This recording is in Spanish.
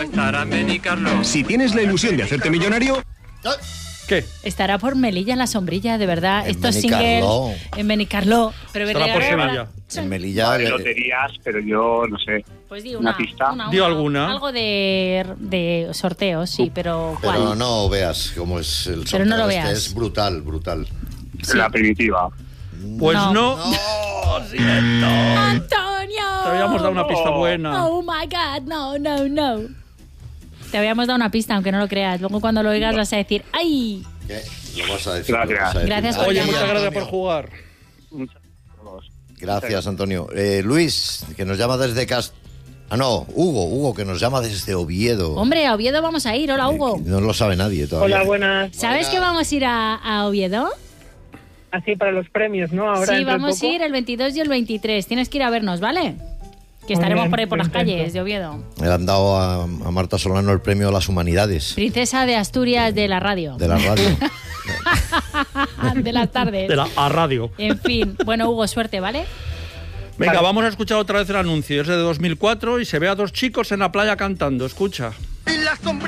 estará en Benicarló. Si tienes la ilusión de hacerte millonario... ¿Qué? Estará por Melilla en la sombrilla, de verdad. En Estos Benicarló. singles en Benicarló. Pero Estará por Sevilla. En Melilla. De loterías, pero yo no sé. Pues di Una pista. una. Di alguna. Algo de sorteos, sí, pero ¿cuál? Pero no veas cómo es el sorteo. Pero no lo este veas. es brutal, brutal. Sí. La primitiva. Pues No. no. Lo siento. ¡Antonio! Te habíamos dado una pista buena. Oh my God, no. Te habíamos dado una pista, aunque no lo creas. Luego cuando lo oigas vas a decir ¡ay! ¿Qué? Lo vas a decir. Gracias. lo vas a decir. Gracias por Oye, llamar. muchas gracias por jugar. Gracias, Antonio. Luis, que nos llama desde Hugo, que nos llama desde Oviedo. Hombre, a Oviedo vamos a ir. Hola, Hugo. No lo sabe nadie todavía. Hola, buenas. ¿Sabes que vamos a ir a Oviedo? Así para los premios, ¿no? Ahora Sí, dentro de vamos a poco. ir el 22 y el 23. Tienes que ir a vernos, ¿vale? Que Muy estaremos bien, por ahí por las perfecto. calles de Oviedo. Le han dado a Marta Solano el premio a las humanidades Princesa de Asturias de la radio. de la radio. De las tardes. De la a radio. En fin. Bueno, Hugo, suerte, ¿vale? Venga, vamos a escuchar otra vez el anuncio. Es de 2004 y se ve a dos chicos en la playa cantando. Escucha. Y la sombra